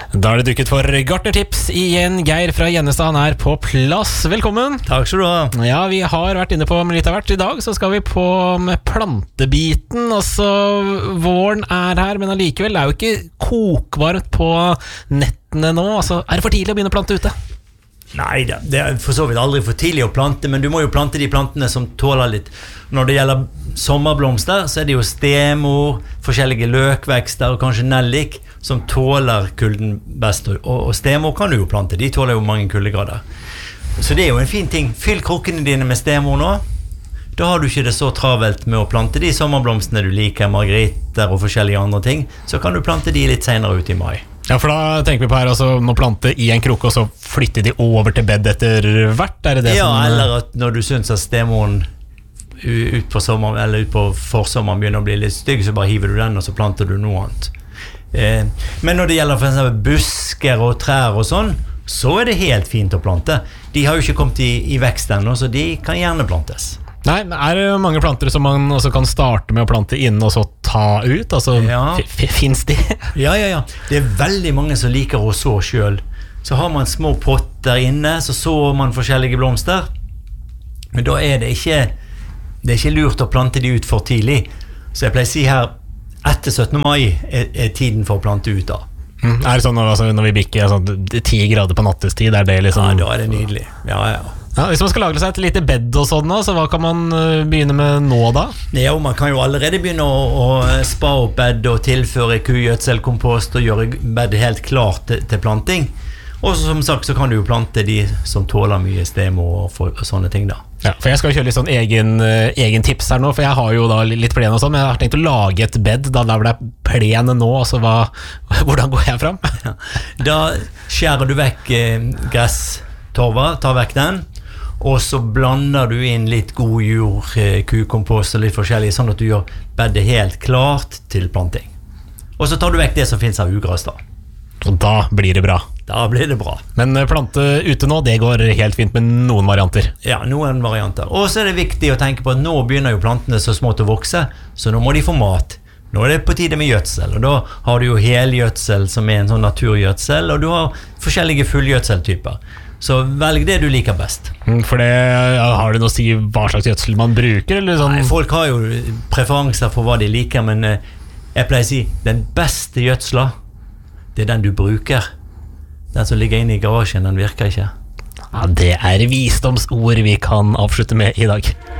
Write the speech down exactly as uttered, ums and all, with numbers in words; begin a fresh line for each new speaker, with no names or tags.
Da er det dukket for gartnertips igjen. Geir fra Gjennestad er på plass. Velkommen.
Takk skal du ha.
Ja, vi har vært inne på med litt av hvert. I dag så skal vi på med plantebiten. Altså, våren er her, men allikevel det er jo ikke kokvarmt på nettene nå. Altså, er det for tidlig å begynne å plante ute?
Nei, det er for så vidt aldri for tidlig å plante, men du må jo plante de plantene som tåler litt. Når det gjelder sommerblomster, så er det jo stemor, forskjellige løkvekster og kanskje nellik som tåler kulden best. Og stemor kan du jo plante, de tåler jo mange kuldegrader. Så det er jo en fin ting. Fyll krukkene dine med stemor nå. Da har du ikke det så travelt med å plante de sommerblomstene du liker, margritter og forskjellige andre ting. Så kan du plante de litt senere ut i mai.
Ja, for da tenker vi på her, altså, nå plante i en krukke, og så flytte de over til bed etter hvert, er det det
ja,
som...
Ja, eller at når du synes at stemoren ut på sommeren, eller ut på forsommeren begynner å bli litt stygg, så bare hiver du den, og så planter du noe annet. Eh, men når det gjelder for eksempel busker og trær og sånn, så er det helt fint å plante. De har jo ikke kommet i, i vekst ennå, så de kan gjerne plantes.
Nei, men er det mange planter som man også kan starte med å plante inn og så ta ut? Altså,
ja.
Finnes de?
ja, ja, ja. Det er veldig mange som liker å så selv. Så har man små potter inne, så sår man forskjellige blomster. Men da er det ikke, det er ikke lurt å plante de ut for tidlig. Så jeg pleier å si her, etter syttende mai er, er tiden for å plante ut da.
Mm. Er det sånn altså, når vi bikker altså, ti grader på nattestid, er det liksom...
Ja, da er det nydelig. Ja, ja.
Ja, hvis man skal lage seg et lite bed og sånn, så hva kan man begynne med nå da?
Ja, man kan jo allerede begynne å, å spa opp bed og tilføre kugjødselkompost og gjøre bed helt klart til, til planting. Og som sagt så kan du jo plante de som tåler mye stemo og, for, og sånne ting da.
Ja, for jeg skal kjøre litt sånn egen, egen tips her nå, for jeg har jo da litt plen og sånn, men jeg har tenkt å lage et bed da, der hvor det er plene nå, altså hva, hvordan går jeg frem?
Ja, da skjærer du vekk eh, gresstorva, tar vekk den, og så blander du inn litt god jord, kukompost og litt forskjellig, sånn at du gjør bedet helt klart til planting. Og så tar du vekk det som finnes av ugras da.
Og da blir det bra.
Da blir det bra.
Men plante ute nå, det går helt fint med noen varianter.
Ja, noen varianter. Og så er det viktig å tenke på at nå begynner jo plantene så smått å vokse, så nå må de få mat. Nå er det på tide med gjødsel, og da har du jo helgjødsel som er en sånn naturgjødsel, og du har forskjellige fullgjødseltyper. Så velg det du liker best.
For det, har du noe å si hva slags gjødsel man bruker? Eller sånn?
Nei, folk har jo preferanser for hva de liker, men jeg pleier å si den beste gjødsla, det er den du bruker. Den som ligger inne i garasjen, den virker ikke.
Ja, det er visdomsord vi kan avslutte med i dag.